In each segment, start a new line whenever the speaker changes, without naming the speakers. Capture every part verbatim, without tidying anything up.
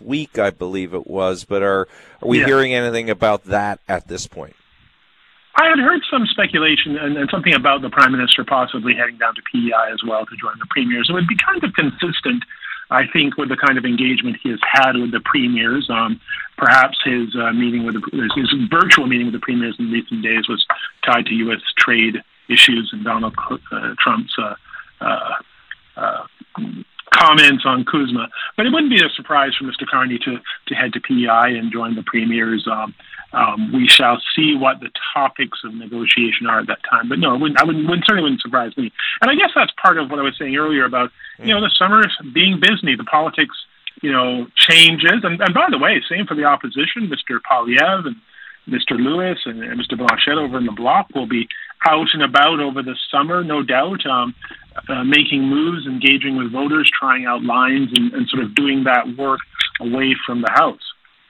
last week, I believe it was. But are, are we
yeah.
hearing anything about that at this point?
I had heard some speculation and, and something about the Prime Minister possibly heading down to P E I as well to join the premiers. It would be kind of consistent, I think, with the kind of engagement he has had with the premiers. Um, perhaps his uh, meeting with the, his virtual meeting with the premiers in recent days was tied to U S trade issues and Donald uh, Trump's uh, uh, uh, comments on Kuzma. But it wouldn't be a surprise for Mister Carney to, to head to P E I and join the premiers. Um, um, we shall see what the topics of negotiation are at that time. But no, it wouldn't, I wouldn't, wouldn't, certainly wouldn't surprise me. And I guess that's part of what I was saying earlier about, you know, the summer being busy, the politics, you know, changes. And, and by the way, same for the opposition. Mister Poilievre and Mister Lewis and, and Mister Blanchet over in the Bloc will be out and about over the summer, no doubt, um, uh, making moves, engaging with voters, trying out lines, and, and sort of doing that work away from the House.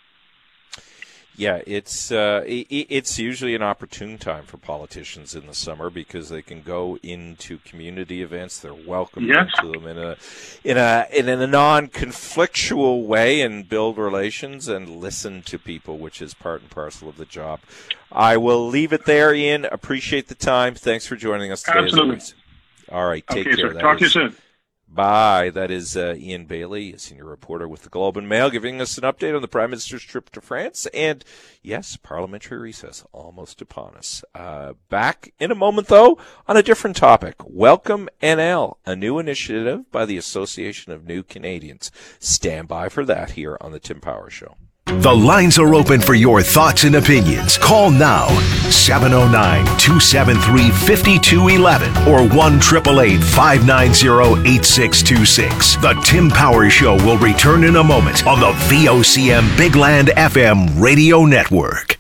Yeah, it's uh, it, it's usually an opportune time for politicians in the summer because they can go into community events. They're welcomed
yes.
into them in a in a in a non-conflictual way and build relations and listen to people, which is part and parcel of the job. I will leave it there, Ian. Appreciate the time. Thanks for joining us today.
Absolutely.
As always. All right, take
okay,
care.
Sir.
That
Talk
is,
to you soon.
Bye. That is uh, Ian Bailey, a senior reporter with the Globe and Mail, giving us an update on the Prime Minister's trip to France. And, yes, parliamentary recess almost upon us. Uh, back in a moment, though, on a different topic. Welcome N L, a new initiative by the Association of New Canadians. Stand by for that here on the Tim Power Show.
The lines are open for your thoughts and opinions. Call now, seven oh nine, two seven three, five two one one or one eight eight eight, five nine zero, eight six two six. The Tim Power Show will return in a moment on the V O C M Big Land F M Radio Network.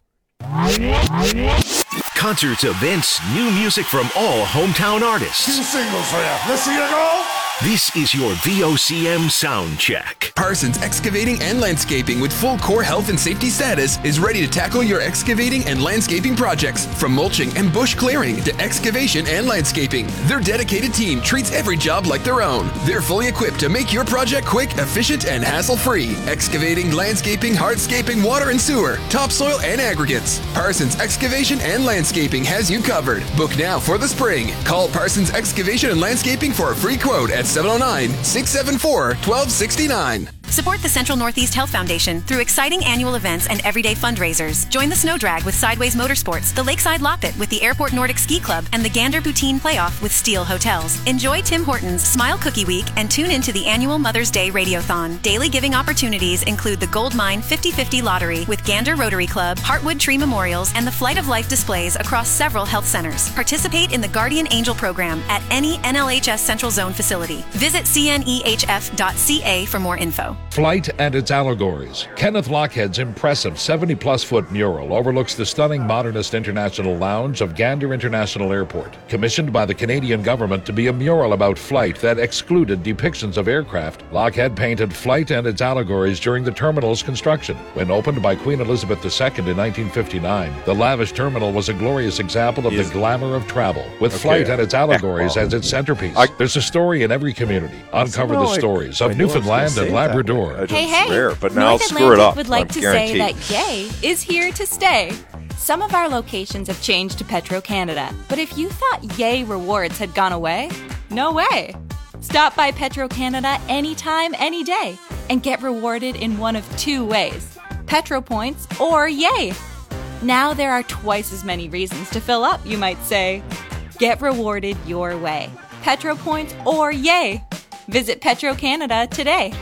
Concerts, events, new music from all hometown artists.
Two singles for you. Let's see you go.
This is your V O C M Sound Check.
Parsons Excavating and Landscaping with full core health and safety status is ready to tackle your excavating and landscaping projects. From mulching and bush clearing to excavation and landscaping, their dedicated team treats every job like their own. They're fully equipped to make your project quick, efficient, and hassle-free. Excavating, landscaping, hardscaping, water and sewer, topsoil, and aggregates. Parsons Excavation and Landscaping has you covered. Book now for the spring. Call Parsons Excavation and Landscaping for a free quote at seven oh nine, six seven four, one two six nine.
Support the Central Northeast Health Foundation through exciting annual events and everyday fundraisers. Join the Snow Drag with Sideways Motorsports, the Lakeside Loppet with the Airport Nordic Ski Club, and the Gander Poutine Playoff with Steel Hotels. Enjoy Tim Hortons Smile Cookie Week and tune into the annual Mother's Day Radiothon. Daily giving opportunities include the Gold Mine fifty fifty Lottery with Gander Rotary Club, Heartwood Tree Memorials, and the Flight of Life displays across several health centers. Participate in the Guardian Angel program at any N L H S Central Zone facility. Visit C N E H F dot C A for more info.
Flight and its allegories. Kenneth Lockhead's impressive seventy-plus foot mural overlooks the stunning modernist international lounge of Gander International Airport, commissioned by the Canadian government to be a mural about flight that excluded depictions of aircraft. Lockhead painted Flight and its allegories during the terminal's construction. When opened by Queen Elizabeth the Second in nineteen fifty-nine, the lavish terminal was a glorious example of
Yes.
the glamour of travel, with
Okay.
Flight and its allegories
Well,
as its centerpiece.
I-
There's a story in every community. Uncover
No,
the
I-
stories
I
of
knew I was gonna
Newfoundland
say
and
it that
Labrador.
way. I don't
Hey, hey!
swear, but now
North
I'll screw it
Atlantic
up.
would like
I'm
to
guaranteed.
say that Yay is here to stay. Some of our locations have changed to Petro-Canada, but if you thought Yay rewards had gone away, no way. Stop by Petro-Canada anytime, any day, and get rewarded in one of two ways: Petro points or Yay. Now there are twice as many reasons to fill up, you might say. Get rewarded your way: Petro points or Yay. Visit Petro-Canada today.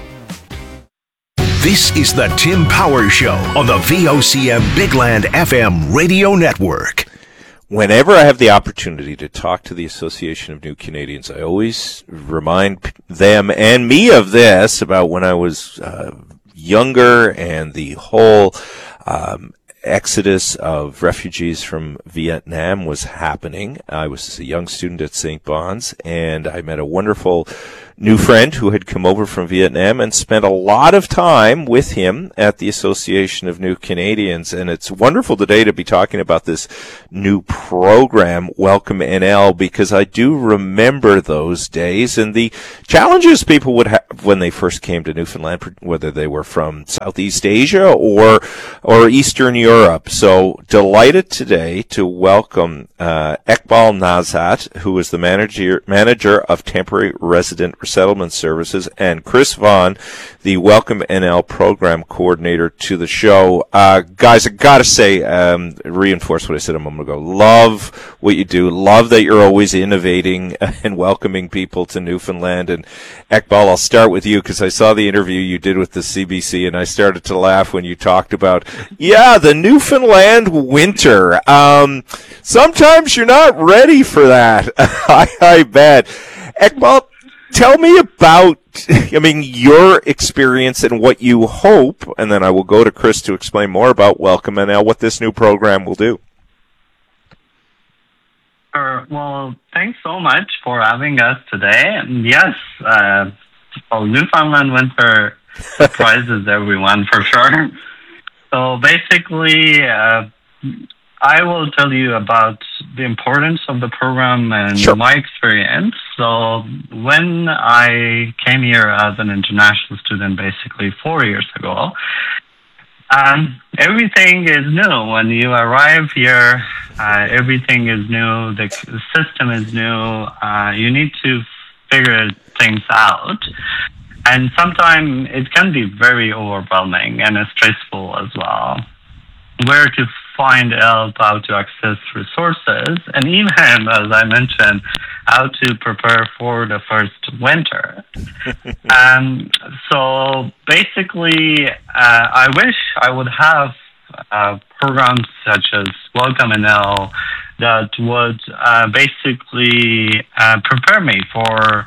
This is the Tim Power Show on the V O C M Big Land F M Radio Network.
Whenever I have the opportunity to talk to the Association of New Canadians, I always remind p- them and me of this about when I was uh, younger and the whole um, exodus of refugees from Vietnam was happening. I was a young student at Saint Bon's, and I met a wonderful new friend who had come over from Vietnam and spent a lot of time with him at the Association of New Canadians. And it's wonderful today to be talking about this new program, Welcome N L, because I do remember those days and the challenges people would have when they first came to Newfoundland, whether they were from Southeast Asia or or Eastern Europe. So delighted today to welcome uh, Iqbal Nazhat, who is the manager manager of Temporary Resident Resettlement Services, and Chris Vaughn, the Welcome N L program coordinator, to the show. Uh, guys, I gotta say, um, reinforce what I said a moment ago. Love what you do. Love that you're always innovating and welcoming people to Newfoundland. And Iqbal, I'll start with you because I saw the interview you did with the C B C and I started to laugh when you talked about, yeah, the Newfoundland winter. Um, sometimes you're not ready for that. I, I bet. Iqbal, tell me about, I mean, your experience and what you hope, and then I will go to Chris to explain more about Welcome N L, what this new program will do.
Sure. Well, thanks so much for having us today. And yes, uh, well, Newfoundland winter surprises everyone for sure. So basically, uh, I will tell you about the importance of the program and sure. my experience. So when I came here as an international student basically four years ago, um, everything is new. When you arrive here, uh, everything is new. The system is new. Uh, you need to figure things out. And sometimes it can be very overwhelming and stressful as well. Where to find help, how to access resources, and even, as I mentioned, how to prepare for the first winter. um, so basically, uh, I wish I would have uh, programs such as Welcome N L that would uh, basically uh, prepare me for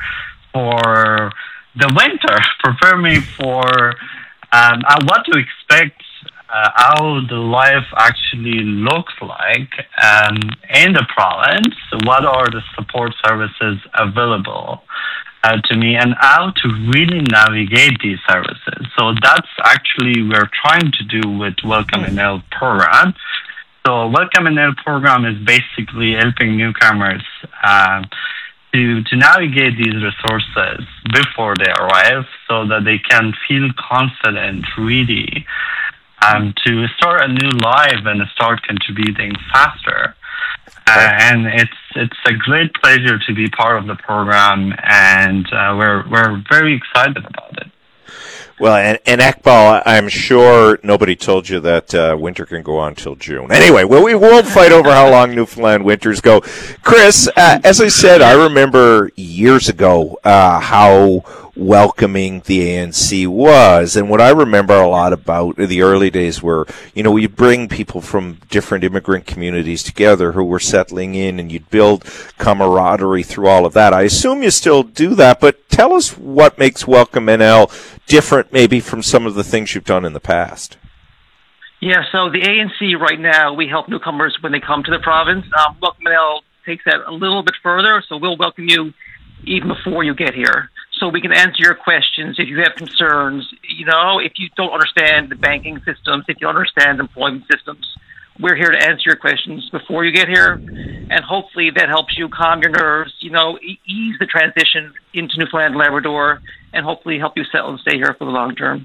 for the winter, prepare me for um, what to expect. Uh, how the life actually looks like um, in the province, what are the support services available uh, to me, and how to really navigate these services. So that's actually we're trying to do with Welcome N L program. So Welcome N L program is basically helping newcomers uh, to, to navigate these resources before they arrive so that they can feel confident really Um, to start a new life and start contributing faster. Uh, and it's it's a great pleasure to be part of the program, and uh, we're we're very excited about it.
Well, and, and Iqbal, I'm sure nobody told you that uh, winter can go on till June. Anyway, well, we won't fight over how long Newfoundland winters go. Chris, uh, as I said, I remember years ago uh, how welcoming the A N C was. And what I remember a lot about the early days were, you know, we'd bring people from different immigrant communities together who were settling in, and you'd build camaraderie through all of that. I assume you still do that, but tell us what makes Welcome N L different maybe from some of the things you've done in the past.
Yeah, so the A N C right now, we help newcomers when they come to the province. Um, Welcome N L takes that a little bit further, so we'll welcome you even before you get here. So we can answer your questions if you have concerns. You know, if you don't understand the banking systems, if you don't understand employment systems, we're here to answer your questions before you get here. And hopefully that helps you calm your nerves, you know, ease the transition into Newfoundland and Labrador, and hopefully help you settle and stay here for the long term.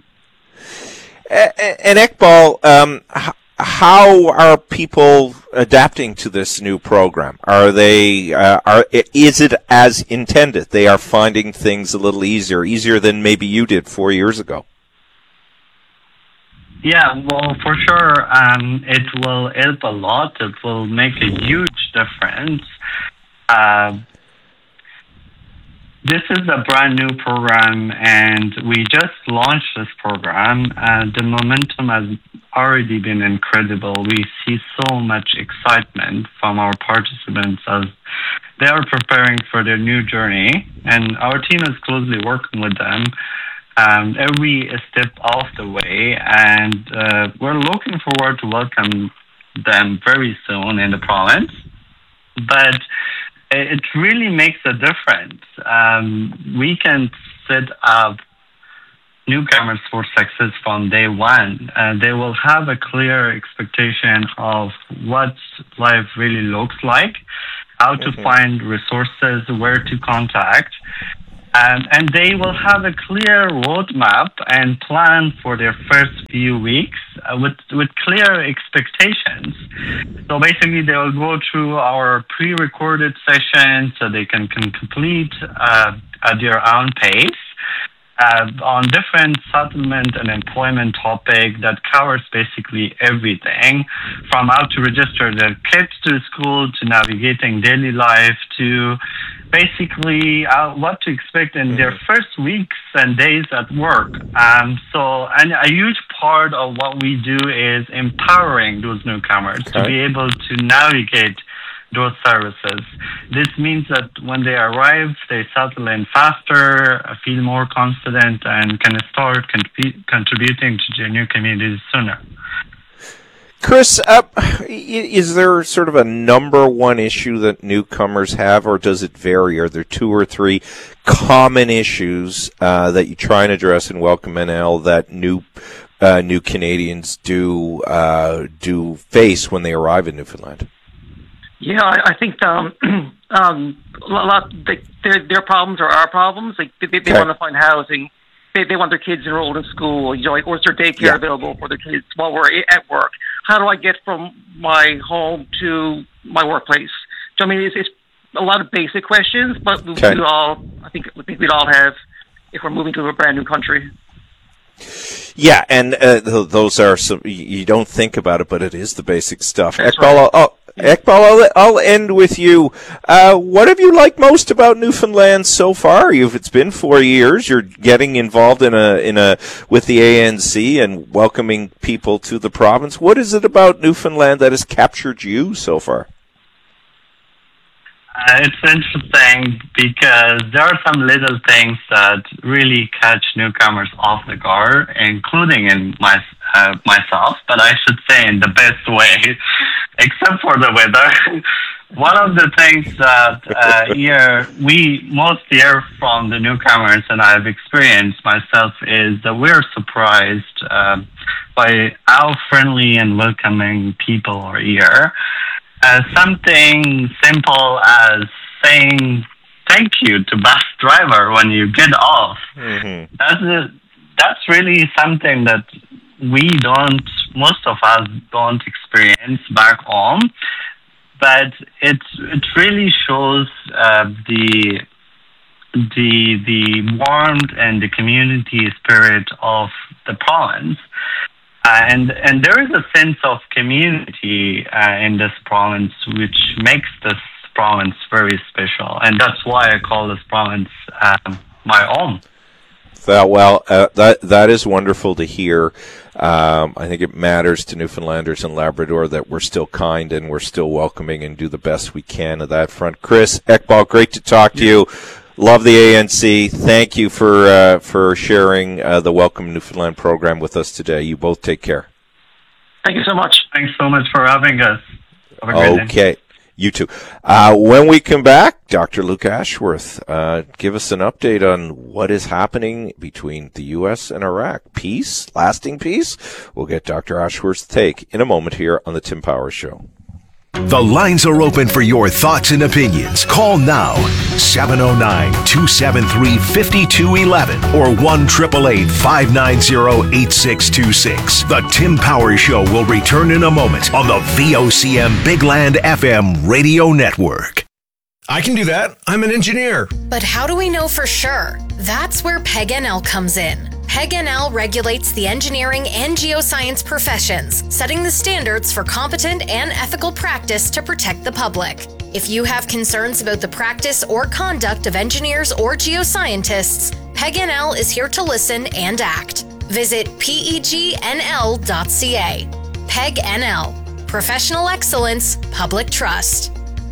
And Iqbal, um, how are people adapting to this new program? Are they, uh, are, is it as intended? They are finding things a little easier, easier than maybe you did four years ago.
Yeah, well, for sure, um, it will help a lot. It will make a huge difference. Uh, This is a brand new program, and we just launched this program. Uh, the momentum has already been incredible. We see so much excitement from our participants as they are preparing for their new journey, and our team is closely working with them um, every step of the way, and uh, we're looking forward to welcome them very soon in the province. But it really makes a difference. Um, we can set up newcomers for success from day one. Uh, they will have a clear expectation of what life really looks like, how to mm-hmm. find resources, where to contact. Um, and they will have a clear roadmap and plan for their first few weeks uh, with with clear expectations. So basically, they will go through our pre-recorded sessions so they can, can complete uh, at their own pace uh, on different settlement and employment topic that covers basically everything, from how to register their kids to school, to navigating daily life, to basically uh, what to expect in mm-hmm. their first weeks and days at work. Um, so, and a huge part of what we do is empowering those newcomers okay. to be able to navigate those services. This means that when they arrive, they settle in faster, feel more confident, and can start con- contributing to their new communities sooner.
Chris, uh, is there sort of a number one issue that newcomers have, or does it vary? Are there two or three common issues uh, that you try and address in Welcome N L that new uh, new Canadians do uh, do face when they arrive in Newfoundland?
Yeah, I, I think um, um, a lot they, their their problems are our problems. Like they, they okay. want to find housing. They, they want their kids enrolled in school, you know, like, or is there daycare yeah. available for their kids while we're at work? How do I get from my home to my workplace? So, I mean, it's, it's a lot of basic questions, but we, okay. we all, I think, I think we'd all have if we're moving to a brand new country.
Yeah, and uh, th- those are some, you don't think about it, but it is the basic stuff.
That's
Ekbal,
right.
I'll, Ekbal, I'll, I'll end with you. Uh, what have you liked most about Newfoundland so far? You've, it's been four years. You're getting involved in a in a with the A N C and welcoming people to the province. What is it about Newfoundland that has captured you so far?
Uh, it's interesting because there are some little things that really catch newcomers off the guard, including in my, uh, myself, but I should say in the best way, except for the weather. One of the things that uh, here we most hear from the newcomers, and I've experienced myself, is that we're surprised uh, by how friendly and welcoming people are here. Uh, something simple as saying thank you to bus driver when you get off. Mm-hmm. That's a, that's really something that we don't, most of us don't experience back home. But it it really shows uh, the the the warmth and the community spirit of the province. Uh, and and there is a sense of community uh, in this province, which makes this province very special, and that's why I call this province um, my home.
That, well, uh, that that is wonderful to hear. Um, I think it matters to Newfoundlanders and Labrador that we're still kind and we're still welcoming and do the best we can at that front. Chris Ekbal, great to talk to you. Love the A N C. Thank you for uh, for sharing uh, the Welcome Newfoundland program with us today. You both take care.
Thank you so much.
Thanks so much for having us. Have a great
okay.
day.
You too. Uh, when we come back, Doctor Luke Ashworth, uh, give us an update on what is happening between the U S and Iraq. Peace? Lasting peace? We'll get Doctor Ashworth's take in a moment here on the Tim Powers Show.
The lines are open for your thoughts and opinions. Call now, seven oh nine, two seven three, five two one one or one eight eight eight, five nine zero, eight six two six. The Tim Powers Show will return in a moment on the V O C M Big Land F M radio network.
I can do that. I'm an engineer.
But how do we know for sure? That's where P E G N L comes in. P E G N L regulates the engineering and geoscience professions, setting the standards for competent and ethical practice to protect the public. If you have concerns about the practice or conduct of engineers or geoscientists, P E G N L is here to listen and act. Visit P E G N L dot C A. P E G N L. Professional excellence, public trust.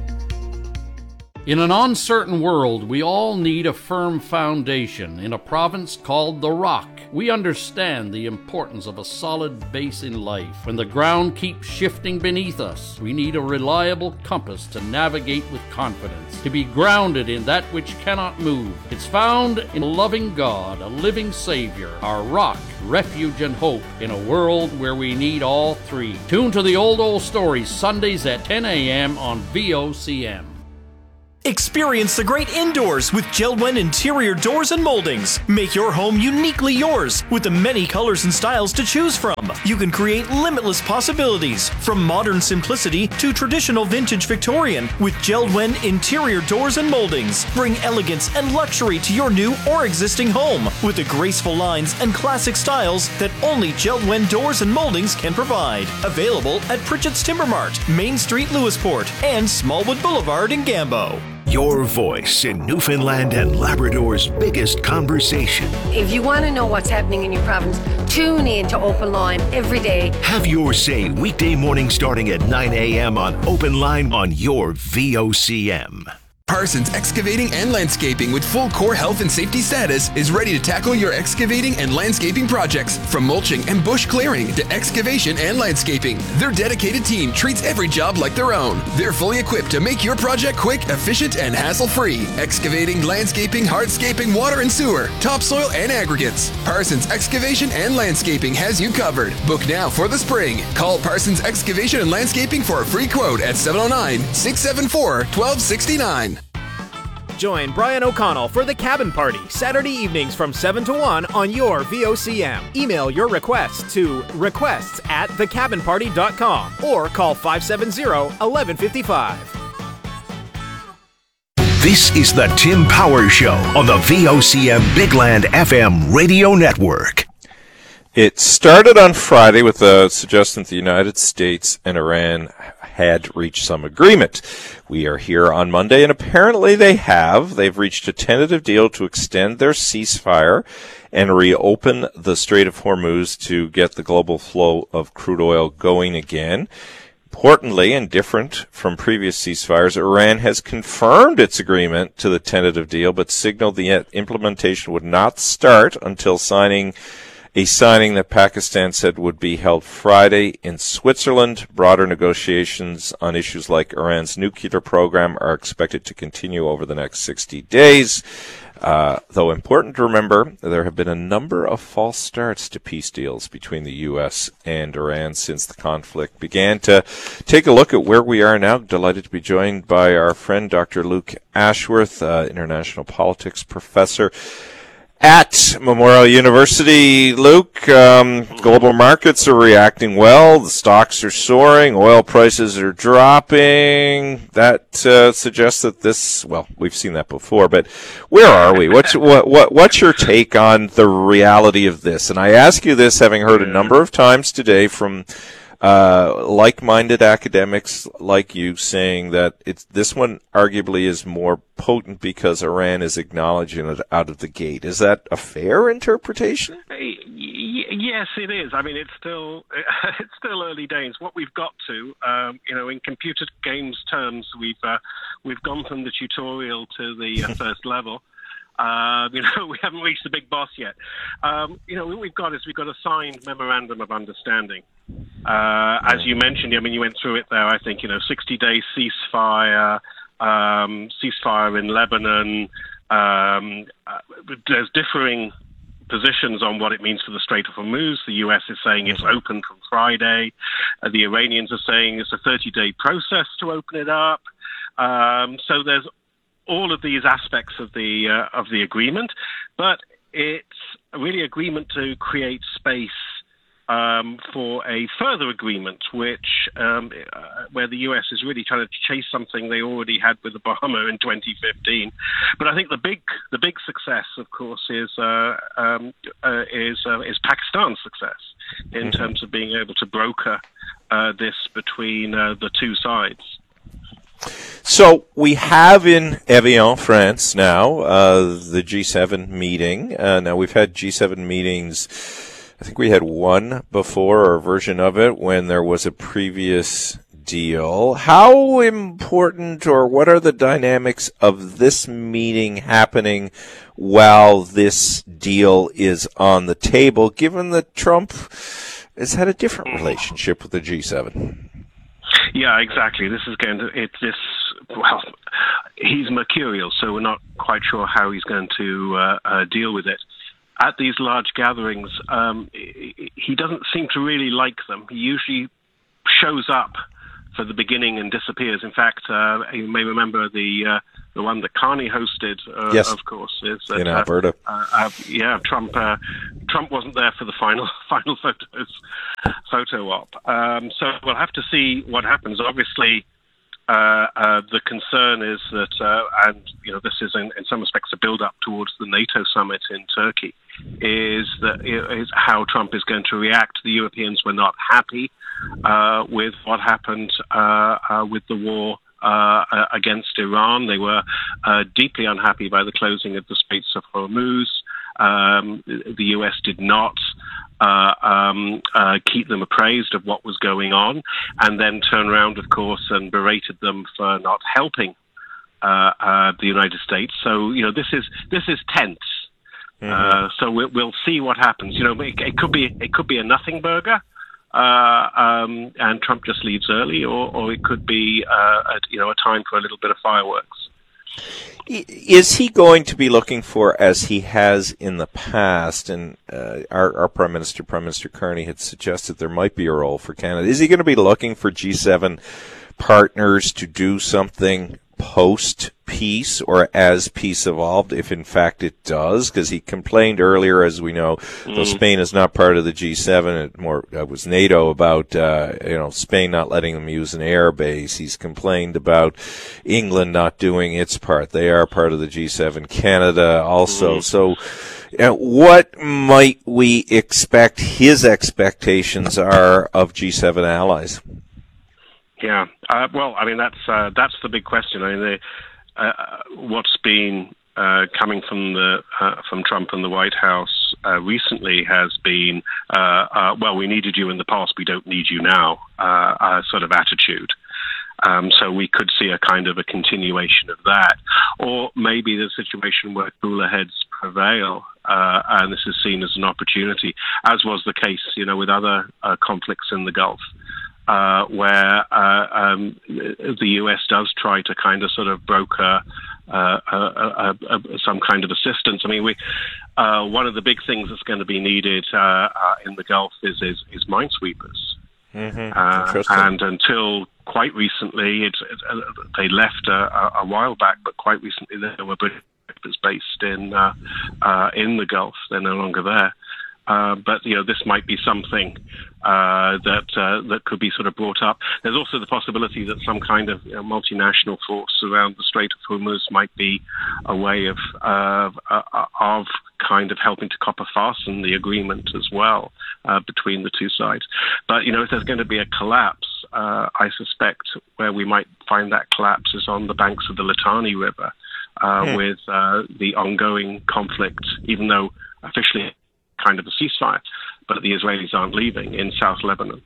In an uncertain world, we all need a firm foundation in a province called The Rock. we understand the importance of a solid base in life. When the ground keeps shifting beneath us, we need a reliable compass to navigate with confidence, to be grounded in that which cannot move. It's found in a loving God, a living Savior, our rock, refuge, and hope in a world where we need all three. Tune to the Old Old Stories Sundays at ten a.m. on V O C M.
Experience the great indoors with Jeld-Wen interior doors and moldings. Make your home uniquely yours with the many colors and styles to choose from. You can create limitless possibilities from modern simplicity to traditional vintage Victorian with Jeld-Wen interior doors and moldings. Bring elegance and luxury to your new or existing home with the graceful lines and classic styles that only Jeld-Wen doors and moldings can provide. Available at Pritchett's Timber Mart, Main Street, Lewisport, and Smallwood Boulevard in Gambo.
Your voice in Newfoundland and Labrador's biggest conversation.
If you want to know what's happening in your province, tune in to Open Line every day.
Have your say weekday morning starting at nine a.m. on Open Line on your V O C M.
Parsons Excavating and Landscaping with full core health and safety status is ready to tackle your excavating and landscaping projects. From mulching and bush clearing to excavation and landscaping, their dedicated team treats every job like their own. They're fully equipped to make your project quick, efficient, and hassle-free. Excavating, landscaping, hardscaping, water and sewer, topsoil, and aggregates. Parsons Excavation and Landscaping has you covered. Book now for the spring. Call Parsons Excavation and Landscaping for a free quote at seven oh nine, six seven four, one two six nine.
Join Brian O'Connell for The Cabin Party, Saturday evenings from seven to one on your V O C M. Email your requests to requests at the cabin party dot com or call five seven zero, one one five five.
This is the Tim Power Show on the V O C M Bigland F M radio network.
It started on Friday with the suggestion that the United States and Iran had reached some agreement. We are here on Monday, and apparently they have. They've reached a tentative deal to extend their ceasefire and reopen the Strait of Hormuz to get the global flow of crude oil going again. Importantly, and different from previous ceasefires, Iran has confirmed its agreement to the tentative deal, but signaled the implementation would not start until signing a signing that Pakistan said would be held Friday in Switzerland. Broader negotiations on issues like Iran's nuclear program are expected to continue over the next sixty days. Uh, though important to remember, there have been a number of false starts to peace deals between the U S and Iran since the conflict began. To take a look at where we are now, delighted to be joined by our friend Doctor Luke Ashworth, uh, international politics professor at Memorial University. Luke, um, global markets are reacting well. The stocks are soaring. Oil prices are dropping. That uh, suggests that this, well, we've seen that before, but where are we? What's, what, what, what's your take on the reality of this? And I ask you this, having heard a number of times today from uh, like-minded academics like you saying that it's, this one arguably is more potent because Iran is acknowledging it out of the gate. Is that a fair interpretation?
Yes, it is. I mean, it's still it's still early days. What we've got to, um, you know, in computer games terms, we've uh, we've gone from the tutorial to the uh, first level. Uh, you know, we haven't reached the big boss yet. Um, you know, what we've got is we've got a signed memorandum of understanding. Uh, as you mentioned, I mean, you went through it there. I think, you know, sixty-day ceasefire, um, ceasefire in Lebanon. Um, uh, there's differing positions on what it means for the Strait of Hormuz. The U S is saying it's open from Friday. Uh, the Iranians are saying it's a thirty-day process to open it up. Um, so there's all of these aspects of the uh, of the agreement, but it's really agreement to create space um, for a further agreement, which um, uh, where the U S is really trying to chase something they already had with Obama in twenty fifteen. But I think the big the big success, of course, is uh, um, uh, is uh, is Pakistan's success in mm-hmm. terms of being able to broker uh, this between uh, the two sides.
So we have in Evian, France now, uh, the G seven meeting. Uh, now we've had G seven meetings, I think we had one before, or a version of it, when there was a previous deal. How important, or what are the dynamics of this meeting happening while this deal is on the table, given that Trump has had a different relationship with the G seven?
Yeah, exactly. This is going to, it's this, well, he's mercurial, so we're not quite sure how he's going to uh, uh, deal with it. At these large gatherings, um, he doesn't seem to really like them. He usually shows up for the beginning and disappears. In fact, uh, you may remember the uh, the one that Carney hosted, uh,
yes.
of course, is that,
in Alberta.
Uh, uh, yeah, Trump uh, Trump wasn't there for the final final photos photo op. Um, so we'll have to see what happens. Obviously, uh, uh, the concern is that, uh, and you know, this is in, in some respects a build-up towards the NATO summit in Turkey, is that is how Trump is going to react. The Europeans were not happy uh, with what happened uh, uh, with the war uh, uh, against Iran. They were uh, deeply unhappy by the closing of the Straits of Hormuz. Um, the U S did not uh, um, uh, keep them appraised of what was going on, and then turn around, of course, and berated them for not helping uh, uh, the United States. So, you know, this is this is tense. Mm-hmm. Uh, so we'll, we'll see what happens. You know, it, it could be it could be a nothing burger, uh, um, and Trump just leaves early, or, or it could be uh, a, you know a time for a little bit of fireworks.
Is he going to be looking for, as he has in the past, and uh, our, our Prime Minister, Prime Minister Carney, had suggested there might be a role for Canada. Is he going to be looking for G seven partners to do something post-peace or as peace evolved, if in fact it does? Because he complained earlier, as we know, mm. though Spain is not part of the G seven, it more uh, was NATO, about uh, you know Spain not letting them use an air base. He's complained about England not doing its part. They are part of the G seven. Canada also. Mm. So uh, what might we expect his expectations are of G seven allies?
Yeah, uh, well, I mean, that's uh, that's the big question. I mean, the, uh, what's been uh, coming from the uh, from Trump and the White House uh, recently has been, uh, uh, well, we needed you in the past, we don't need you now, uh, uh, sort of attitude. Um, so we could see a kind of a continuation of that, or maybe the situation where cooler heads prevail, uh, and this is seen as an opportunity, as was the case, you know, with other uh, conflicts in the Gulf. Uh, where uh, um, the U S does try to kind of sort of broker uh, uh, uh, uh, some kind of assistance. I mean, we uh, one of the big things that's going to be needed uh, uh, in the Gulf is is, is minesweepers.
Mm-hmm.
Uh, and until quite recently, it, it, uh, they left a, a while back, but quite recently there were British based in uh, uh, in the Gulf. They're no longer there. Uh, but, you know, this might be something uh, that uh, that could be sort of brought up. There's also the possibility that some kind of you know, multinational force around the Strait of Hormuz might be a way of uh, uh, of kind of helping to copper fasten the agreement as well uh, between the two sides. But, you know, if there's going to be a collapse, uh, I suspect where we might find that collapse is on the banks of the Litani River uh, hmm. with uh, the ongoing conflict, even though officially kind of a ceasefire, but the Israelis aren't leaving in South Lebanon.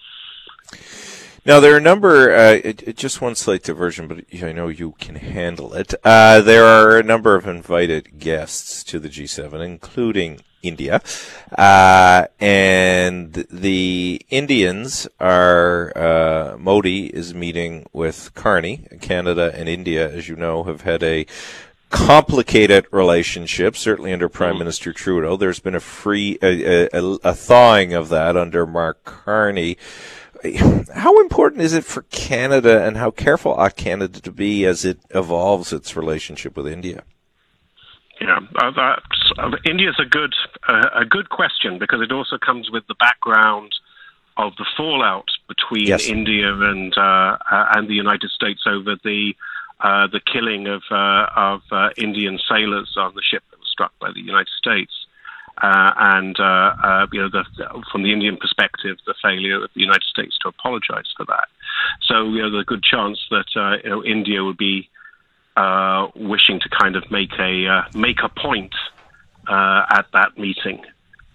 Now, there are a number, uh, it, it, just one slight diversion, but I know you can handle it. Uh, there are a number of invited guests to the G seven, including India. Uh, and the Indians are, uh, Modi is meeting with Carney. Canada and India, as you know, have had a complicated relationship, certainly under Prime Minister Trudeau. There's been a free, a, a, a thawing of that under Mark Carney. How important is it for Canada, and how careful ought Canada to be as it evolves its relationship with India?
Yeah, uh, that's, uh, India's a good, uh, a good question, because it also comes with the background of the fallout between yes. India and uh, uh, and the United States over the Uh, the killing of uh, of uh, Indian sailors on the ship that was struck by the United States, uh, and uh, uh, you know, the, from the Indian perspective, the failure of the United States to apologize for that. So, you know, there's a good chance that uh, you know, India would be uh, wishing to kind of make a uh, make a point uh, at that meeting,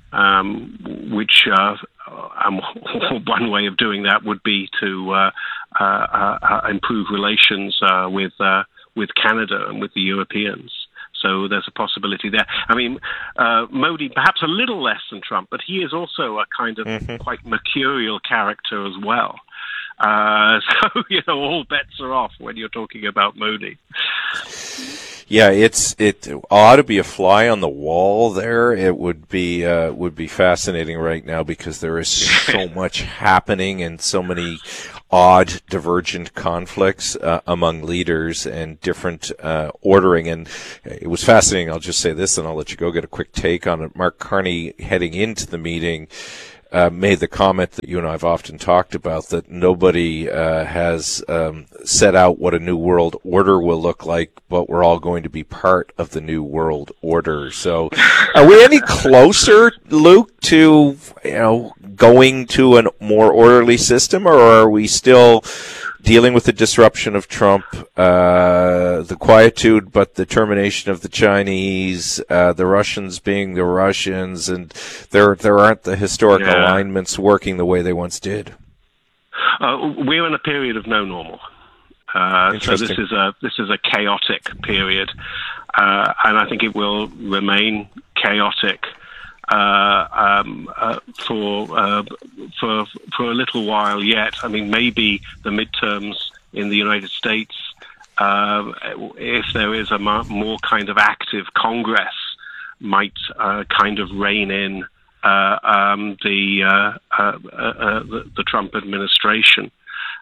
um, which uh, um, one way of doing that would be to uh, uh, uh, improve relations uh, with uh, with Canada and with the Europeans. So there's a possibility there. I mean, uh, Modi, perhaps a little less than Trump, but he is also a kind of mm-hmm. quite mercurial character as well. Uh, so, you know, all bets are off when you're talking about Modi.
Yeah, it's it ought to be a fly on the wall there. It would be uh, would be fascinating right now because there is so much happening and so many odd, divergent conflicts uh, among leaders and different uh, ordering. And it was fascinating. I'll just say this, and I'll let you go get a quick take on it. Mark Carney, heading into the meeting, Uh, made the comment that you and I have often talked about, that nobody uh, has um, set out what a new world order will look like, but we're all going to be part of the new world order. So are we any closer, Luke, to, you know, going to a more orderly system, or are we still dealing with the disruption of Trump, uh, the quietude but the termination of the Chinese, uh, the Russians being the Russians, and there there aren't the historic yeah. alignments working the way they once did?
Uh, we're in a period of no normal. Uh, so this is a this is a chaotic period, uh, and I think it will remain chaotic uh, um, uh, for uh, for for a little while yet. I mean, maybe the midterms in the United States, uh, if there is a more kind of active Congress, might uh, kind of rein in uh, um, the, uh, uh, uh, the the Trump administration.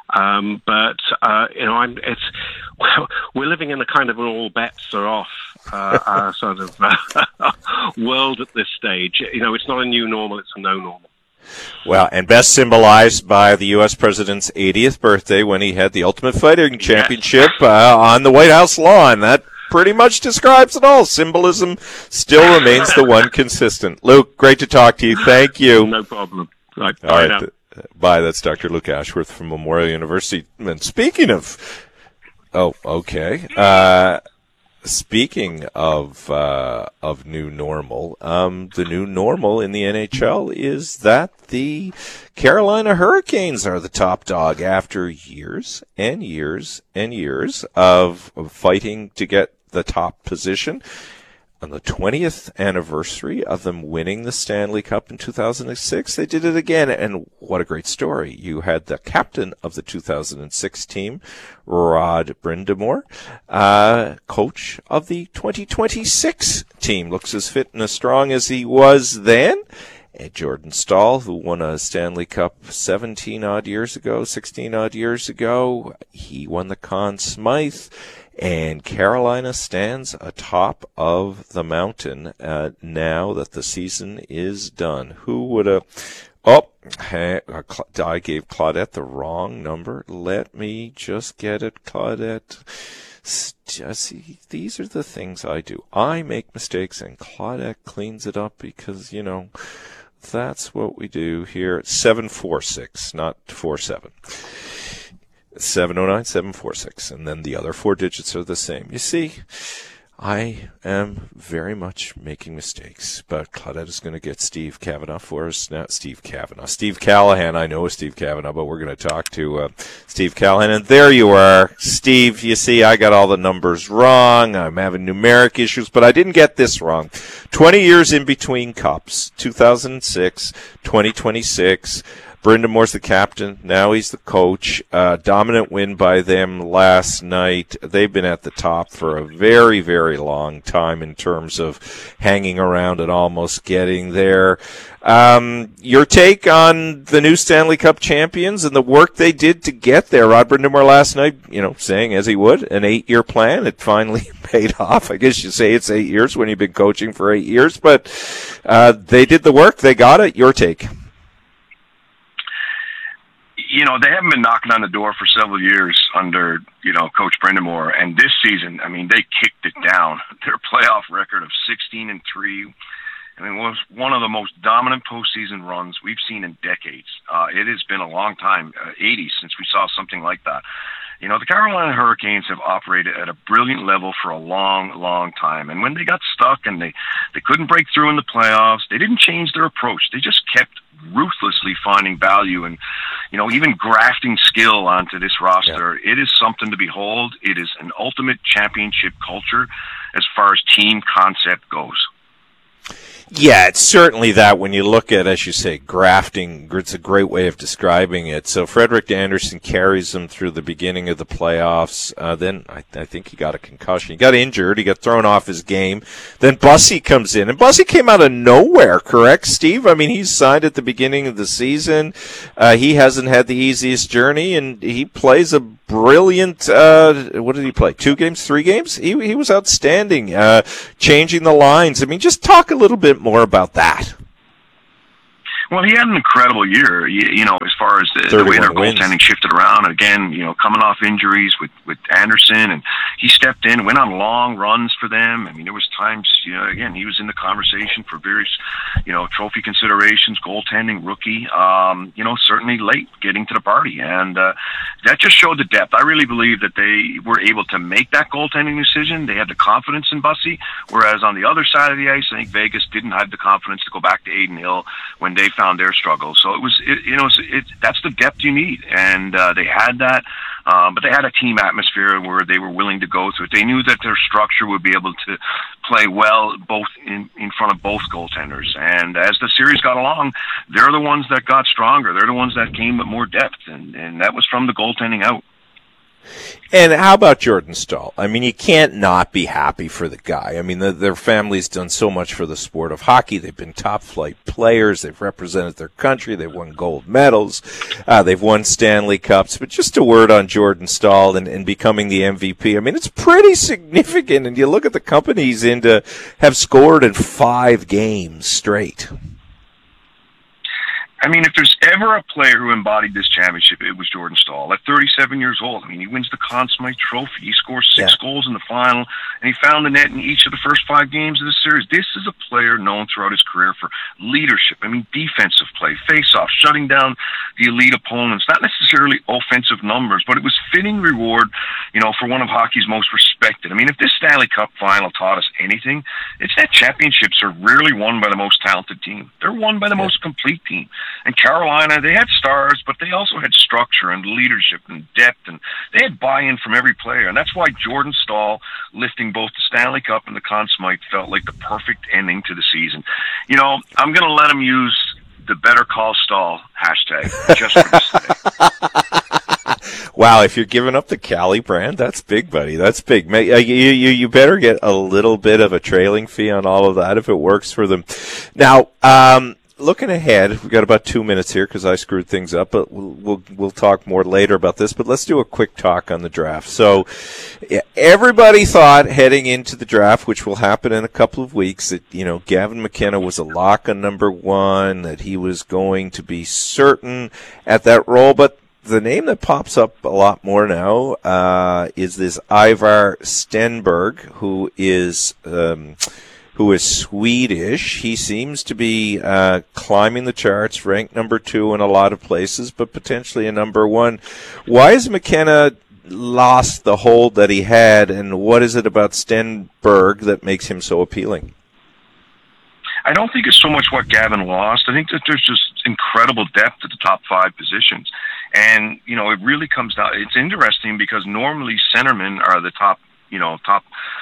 Um, but uh, you know, I'm, it's well, we're living in a kind of an all bets are off uh, uh, sort of uh, world at this stage. You know, it's not a new normal; it's a no normal.
Well, and best symbolized by the U S president's eightieth birthday when he had the Ultimate Fighting Championship yes. uh, on the White House lawn. That pretty much describes it all. Symbolism still remains the one consistent. Luke, great to talk to you. Thank you.
No problem. Right.
All right. Now. Bye. That's Doctor Luke Ashworth from Memorial University. And speaking of, oh, okay. Uh, speaking of uh, of new normal, um, the new normal in the N H L is that the Carolina Hurricanes are the top dog after years and years and years of, of fighting to get the top position. On the twentieth anniversary of them winning the Stanley Cup in two thousand six, they did it again. And what a great story. You had the captain of the two thousand six team, Rod Brind'Amour, uh, coach of the twenty twenty-six team. Looks as fit and as strong as he was then. And Jordan Staal, who won a Stanley Cup seventeen-odd years ago, sixteen-odd years ago, he won the Conn Smythe. And Carolina stands atop of the mountain uh, now that the season is done. Who would have... Oh, hey, I gave Claudette the wrong number. Let me just get it, Claudette. See, these are the things I do. I make mistakes, and Claudette cleans it up because, you know, that's what we do here. seven four six, not four seven. seven oh nine, seven four six, and then the other four digits are the same. You see, I am very much making mistakes, but Claudette is going to get Steve Kavanaugh for us. Not Steve Kavanaugh. Steve Callahan. I know Steve Kavanaugh, but we're going to talk to uh, Steve Callahan. And there you are. Steve, you see, I got all the numbers wrong. I'm having numeric issues, but I didn't get this wrong. twenty years in between cups, two thousand six, twenty twenty-six. Brind'Amour's the captain. Now he's the coach. Uh, dominant win by them last night. They've been at the top for a very, very long time in terms of hanging around and almost getting there. Um, your take on the new Stanley Cup champions and the work they did to get there. Rod Brind'Amour last night, you know, saying as he would, an eight-year plan. It finally paid off. I guess you say it's eight years when you've been coaching for eight years, but uh, they did the work. They got it. Your take.
You know, they haven't been knocking on the door for several years under, you know, Coach Brind'Amour. And this season, I mean, they kicked it down. Their playoff record of sixteen and three, I mean, was one of the most dominant postseason runs we've seen in decades. Uh, it has been a long time, uh, eighties, since we saw something like that. You know, the Carolina Hurricanes have operated at a brilliant level for a long, long time. And when they got stuck and they, they couldn't break through in the playoffs, they didn't change their approach. They just kept ruthlessly finding value in, you know, even grafting skill onto this roster. Yeah. It is something to behold. It is an ultimate championship culture as far as team concept goes.
Yeah, it's certainly that when you look at, as you say, grafting, it's a great way of describing it. So Frederik Andersen carries them through the beginning of the playoffs. Uh, then I, I think he got a concussion. He got injured. He got thrown off his game. Then Bussy comes in. And Bussy came out of nowhere, correct, Steve? I mean, he's signed at the beginning of the season. Uh, he hasn't had the easiest journey, and he plays a brilliant, uh, what did he play? Two games, three games? He, he was outstanding, uh, changing the lines. I mean, just talk a little bit more about that.
Well, he had an incredible year, you, you know, as far as the, the way their goaltending shifted around. Again, you know, coming off injuries with, with Andersen, and he stepped in, went on long runs for them. I mean, there was times, you know, again, he was in the conversation for various, you know, trophy considerations, goaltending, rookie, um, you know, certainly late getting to the party. And uh, that just showed the depth. I really believe that they were able to make that goaltending decision. They had the confidence in Bussy, whereas on the other side of the ice, I think Vegas didn't have the confidence to go back to Adin Hill when they found their struggles. So it was, it, you know, it's, it, that's the depth you need, and uh, they had that. Um, but they had a team atmosphere where they were willing to go through it. They knew that their structure would be able to play well both in, in front of both goaltenders. And as the series got along, they're the ones that got stronger. They're the ones that came with more depth, and, and that was from the goaltending out.
And how about Jordan Staal? I mean, you can't not be happy for the guy. I mean, the, their family's done so much for the sport of hockey. They've been top-flight players. They've represented their country. They've won gold medals. Uh, they've won Stanley Cups. But just a word on Jordan Staal and, and becoming the M V P. I mean, it's pretty significant. And you look at the company he's in to have scored in five games straight.
I mean, if there's ever a player who embodied this championship, it was Jordan Staal. At thirty-seven years old, I mean, he wins the Conn Smythe Trophy. He scores six yeah. goals in the final, and he found the net in each of the first five games of the series. This is a player known throughout his career for leadership. I mean, defensive play, face-off, shutting down the elite opponents. Not necessarily offensive numbers, but it was fitting reward, you know, for one of hockey's most respected. I mean, if this Stanley Cup final taught us anything, it's that championships are rarely won by the most talented team. They're won by the yeah. most complete team. And Carolina, they had stars, but they also had structure and leadership and depth, and they had buy-in from every player. And that's why Jordan Staal lifting both the Stanley Cup and the Conn Smythe felt like the perfect ending to the season. You know, I'm going to let him use the Better Call Staal hashtag just for this today.
Wow, if you're giving up the Cali brand, that's big, buddy. That's big. You, you, you better get a little bit of a trailing fee on all of that if it works for them. Now, um, looking ahead, we've got about two minutes here because I screwed things up, but we'll, we'll we'll talk more later about this. But let's do a quick talk on the draft. So everybody thought heading into the draft, which will happen in a couple of weeks, that, you know, Gavin McKenna was a lock on number one, that he was going to be certain at that role. But the name that pops up a lot more now uh, is this Ivar Stenberg, who is um, who is Swedish. He seems to be uh, climbing the charts, ranked number two in a lot of places, but potentially a number one. Why has McKenna lost the hold that he had, and what is it about Stenberg that makes him so appealing?
I don't think it's so much what Gavin lost. I think that there's just incredible depth at the top five positions. And, you know, it really comes down, it's interesting because normally centermen are the top, you know, top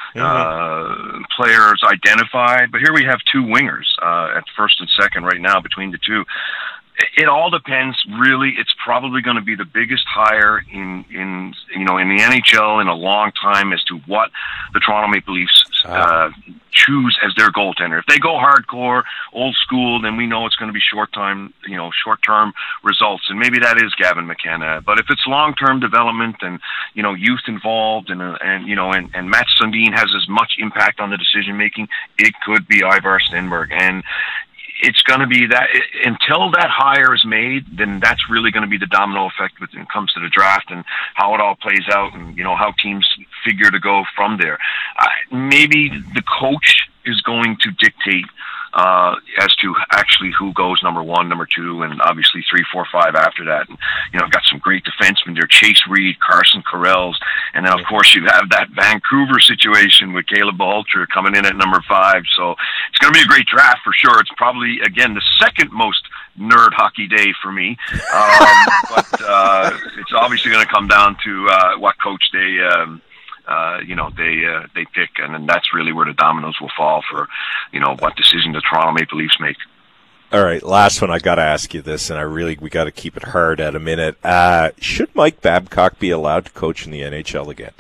uh, players identified. But here we have two wingers uh, at first and second right now between the two. It all depends, really. It's probably going to be the biggest hire in, in, you know, in the N H L in a long time as to what the Toronto Maple Leafs uh, choose as their goaltender. If they go hardcore, old school, then we know it's going to be short time, you know, short term results, and maybe that is Gavin McKenna. But if it's long term development and, you know, youth involved, and uh, and you know, and, and Matt Sundin has as much impact on the decision making, it could be Ivar Stenberg. And it's going to be that until that hire is made, then that's really going to be the domino effect when it comes to the draft and how it all plays out, and, you know, how teams figure to go from there. Uh, maybe the coach is going to dictate uh, as to actually who goes number one, number two, and obviously three, four, five after that. And, you know, got some great defensemen there: Chase Reed, Carson Corrales, and then of course you have that Vancouver situation with Caleb Bohalter coming in at number five. So it's going to be a great draft for sure. It's probably, again, the second most nerd hockey day for me. Um, but uh, it's obviously going to come down to uh, what coach they, um, uh, you know, they uh, they pick, and then that's really where the dominoes will fall for, you know, what decision the Toronto Maple Leafs make.
All right, last one. I got to ask you this, and I really we got to keep it hard at a minute. Uh, should Mike Babcock be allowed to coach in the N H L again?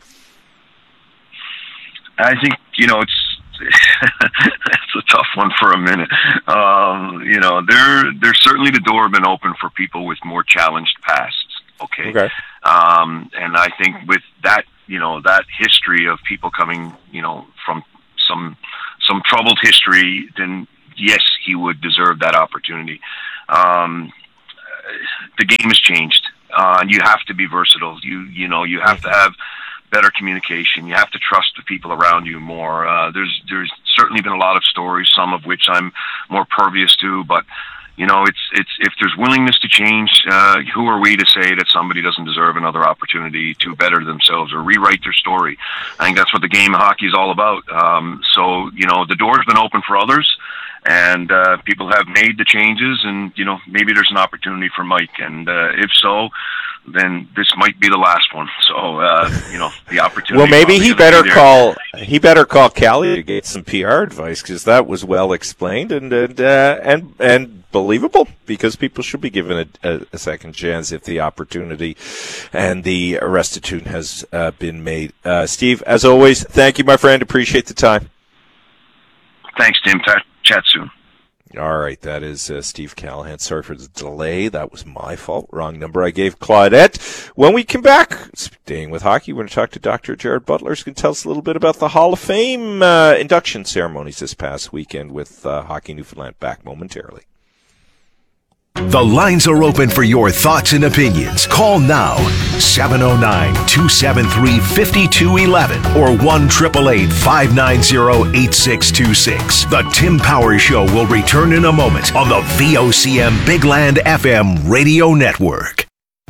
I think, you know, it's it's a tough one for a minute. Um, you know, there there's certainly the door been open for people with more challenged pasts. Okay.
Okay.
Um, and I think with that, you know, that history of people coming, you know, from some some troubled history, then yes, he would deserve that opportunity. Um, the game has changed, uh, and you have to be versatile. You you know, you have to have better communication. You have to trust the people around you more. Uh, there's there's certainly been a lot of stories, some of which I'm more pervious to, but you know, it's it's if there's willingness to change, uh, who are we to say that somebody doesn't deserve another opportunity to better themselves or rewrite their story? I think that's what the game of hockey is all about. Um, so, you know, the door's been open for others, and uh, people have made the changes, and, you know, maybe there's an opportunity for Mike, and uh, if so, then this might be the last one. So, uh, you know, the opportunity.
Well, maybe he better be call he better call Callie to get some P R advice, because that was well explained and and uh, and and believable. Because people should be given a, a, a second chance if the opportunity and the restitution has uh, been made. Uh, Steve, as always, thank you, my friend. Appreciate the time.
Thanks, Tim. Chat soon.
All right, that is uh, Steve Callahan. Sorry for the delay. That was my fault. Wrong number I gave Claudette. When we come back, staying with hockey, we're going to talk to Doctor Jared Butler. He's going to tell us a little bit about the Hall of Fame uh, induction ceremonies this past weekend with uh, Hockey Newfoundland. Back momentarily.
The lines are open for your thoughts and opinions. Call now, seven oh nine, two seven three, five two one one or one eight eight eight, five nine zero, eight six two six. The Tim Powers Show will return in a moment on the V O C M Big Land F M radio network.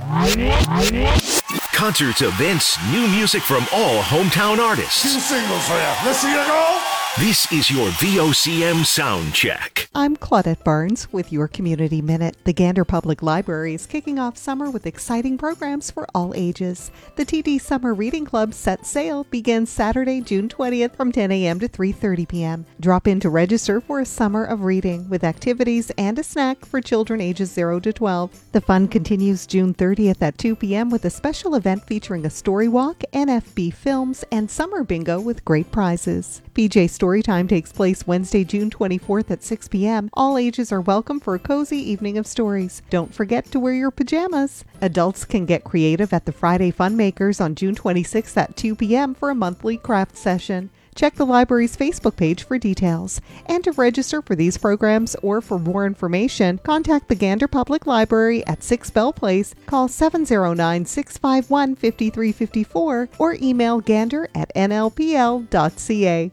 Concerts, events, new music from all hometown artists.
Two singles for you. Let's see you go.
This is your V O C M Sound Check.
I'm Claudette Barnes with your Community Minute. The Gander Public Library is kicking off summer with exciting programs for all ages. The T D Summer Reading Club Set Sail begins Saturday, June twentieth from ten a.m. to three thirty p.m. Drop in to register for a summer of reading with activities and a snack for children ages zero to twelve. The fun continues June thirtieth at two p.m. with a special event featuring a story walk, N F B films, and summer bingo with great prizes. P J Storytime takes place Wednesday, June twenty-fourth at six p.m. All ages are welcome for a cozy evening of stories. Don't forget to wear your pajamas. Adults can get creative at the Friday Funmakers on June twenty-sixth at two p.m. for a monthly craft session. Check the library's Facebook page for details. And to register for these programs or for more information, contact the Gander Public Library at six Bell Place, call seven oh nine, six five one, five three five four, or email gander at n l p l dot c a.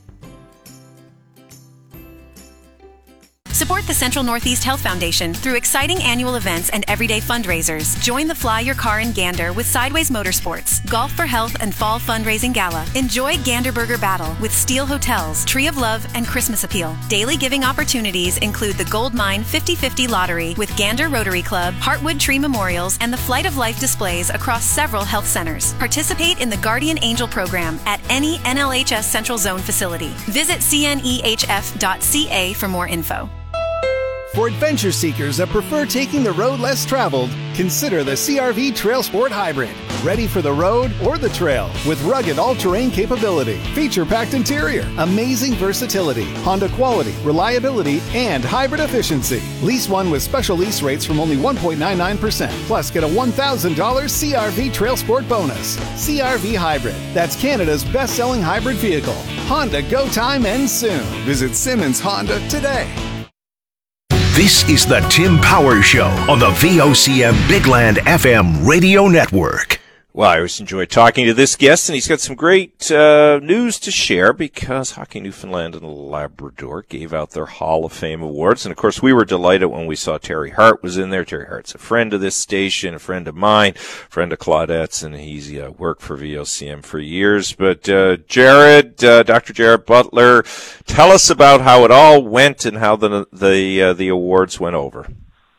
Support the Central Northeast Health Foundation through exciting annual events and everyday fundraisers. Join the Fly Your Car in Gander with Sideways Motorsports, Golf for Health and Fall Fundraising Gala. Enjoy Gander Burger Battle with Steel Hotels, Tree of Love, and Christmas Appeal. Daily giving opportunities include the Gold Mine fifty fifty Lottery with Gander Rotary Club, Heartwood Tree Memorials, and the Flight of Life displays across several health centers. Participate in the Guardian Angel program at any N L H S Central Zone facility. Visit c n e h f dot c a for more info.
For adventure seekers that prefer taking the road less traveled, consider the C R V Trail Sport Hybrid. Ready for the road or the trail with rugged all-terrain capability, feature-packed interior, amazing versatility, Honda quality, reliability, and hybrid efficiency. Lease one with special lease rates from only one point nine nine percent. Plus, get a one thousand dollars C R V Trail Sport bonus. C R V Hybrid. That's Canada's best-selling hybrid vehicle. Honda Go Time ends soon. Visit Simmons Honda today.
This is the Tim Powers Show on the V O C M Big Land F M radio network.
Well, I always enjoy talking to this guest, and he's got some great uh, news to share because Hockey Newfoundland and Labrador gave out their Hall of Fame awards. And, of course, we were delighted when we saw Terry Hart was in there. Terry Hart's a friend of this station, a friend of mine, friend of Claudette's, and he's uh, worked for V O C M for years. But, uh, Jared, uh, Doctor Jared Butler, tell us about how it all went and how the the, uh, the awards went over.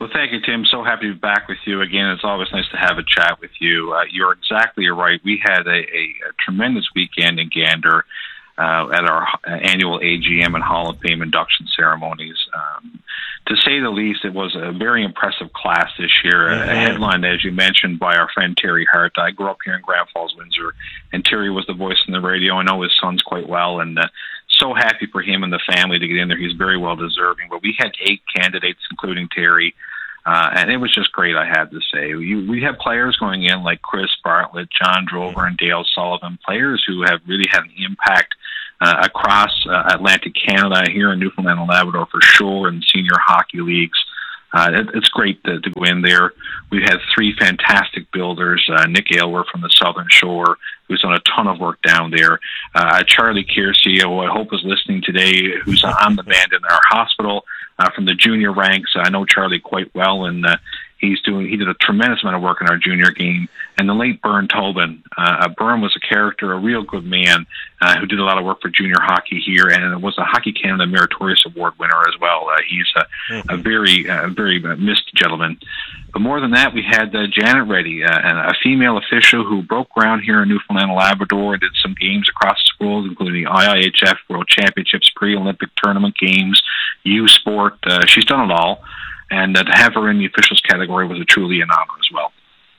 Well, thank you, Tim. So happy to be back with you again. It's always nice to have a chat with you. Uh, you're exactly right. We had a, a, a tremendous weekend in Gander uh, at our annual A G M and Hall of Fame induction ceremonies. Um, to say the least, it was a very impressive class this year. Mm-hmm. A headline, as you mentioned, by our friend Terry Hart. I grew up here in Grand Falls, Windsor, and Terry was the voice on the radio. I know his sons quite well, and uh, so happy for him and the family to get in there. He's very well deserving. But we had eight candidates, including Terry, uh, and it was just great, I have to say. You, we have players going in like Chris Bartlett, John Drover, and Dale Sullivan, players who have really had an impact uh, across uh, Atlantic Canada, here in Newfoundland and Labrador for sure, in senior hockey leagues. Uh, it, it's great to, to go in there. We've had three fantastic builders. Uh, Nick Aylward from the Southern Shore, who's done a ton of work down there. Uh, Charlie Kiersey, who I hope is listening today, who's on the band in our hospital uh, from the junior ranks. I know Charlie quite well, and uh, he's doing. He did a tremendous amount of work in our junior game. And the late Bern Tobin. Uh, Bern was a character, a real good man, uh, who did a lot of work for junior hockey here, and was a Hockey Canada Meritorious Award winner as well. Uh, he's a, mm-hmm. a very, uh, very missed gentleman. But more than that, we had uh, Janet Reddy, uh, a female official who broke ground here in Newfoundland and Labrador and did some games across the world, including the I I H F World Championships, pre-Olympic tournament games, U Sport. Uh, she's done it all. And uh, to have her in the officials category was a truly an honor as well.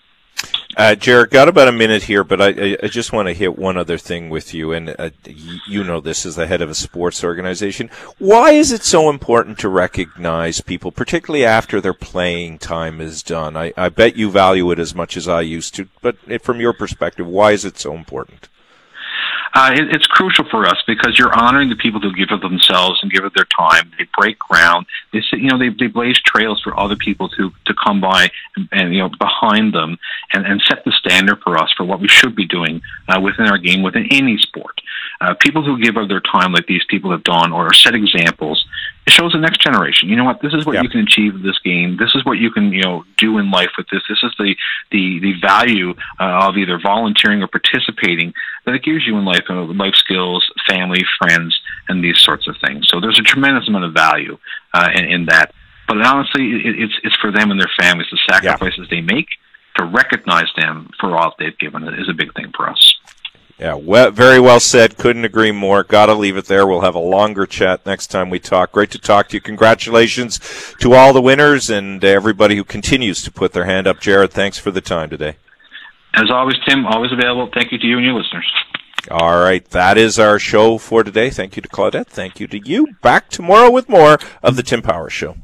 Uh, Jared, got about a minute here, but I, I just want to hit one other thing with you, and uh, you know this as the head of a sports organization. Why is it so important to recognize people, particularly after their playing time is done? I, I bet you value it as much as I used to, but from your perspective, why is it so important?
Uh, it, it's crucial for us because you're honoring the people who give of themselves and give of their time. They break ground. They, you know, they, they blaze trails for other people to, to come by and, and you know behind them and, and set the standard for us for what we should be doing uh, within our game, within any sport. Uh, people who give of their time, like these people have done, or set examples. It shows the next generation. You know what? This is what yep. you can achieve with this game. This is what you can, you know, do in life with this. This is the the the value uh, of either volunteering or participating that it gives you in life, uh, life skills, family, friends, and these sorts of things. So there's a tremendous amount of value uh, in, in that. But honestly, it, it's it's for them and their families. The sacrifices yep. they make, to recognize them for all they've given is a big thing for us.
Yeah, well, very well said. Couldn't agree more. Got to leave it there. We'll have a longer chat next time we talk. Great to talk to you. Congratulations to all the winners and everybody who continues to put their hand up. Jared, thanks for the time today.
As always, Tim, always available. Thank you to you and your listeners.
All right, that is our show for today. Thank you to Claudette. Thank you to you. Back tomorrow with more of the Tim Powers Show.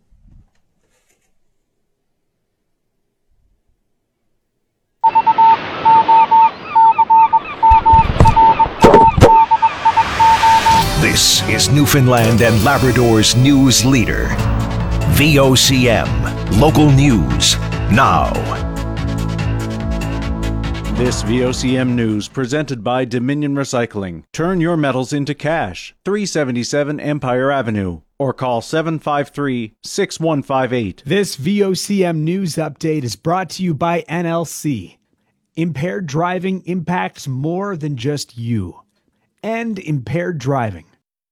This is Newfoundland and Labrador's news leader. V O C M, local news, now.
This V O C M news presented by Dominion Recycling. Turn your metals into cash. three seventy-seven Empire Avenue. Or call seven five three, six one five eight.
This V O C M news update is brought to you by N L C. Impaired driving impacts more than just you. End impaired driving.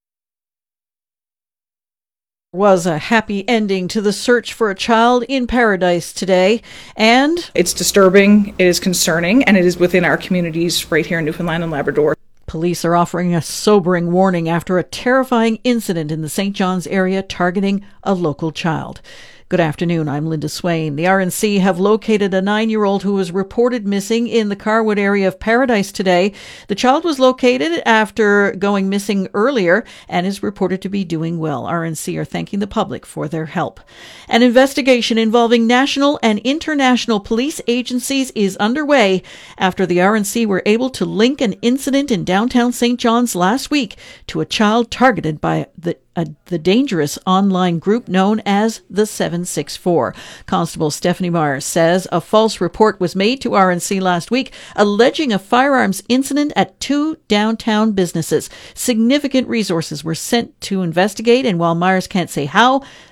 Was a happy ending to the search for a child in Paradise today, and
it's disturbing, it is concerning, and it is within our communities right here in Newfoundland and Labrador.
Police are offering a sobering warning after a terrifying incident in the Saint John's area targeting a local child. Good afternoon, I'm Linda Swain. The R N C have located a nine-year-old who was reported missing in the Carwood area of Paradise today. The child was located after going missing earlier and is reported to be doing well. R N C are thanking the public for their help. An investigation involving national and international police agencies is underway after the R N C were able to link an incident in downtown Saint John's last week to a child targeted by the A, the dangerous online group known as the seven six four. Constable Stephanie Myers says a false report was made to R N C last week alleging a firearms incident at two downtown businesses. Significant resources were sent to investigate, and while Myers can't say how,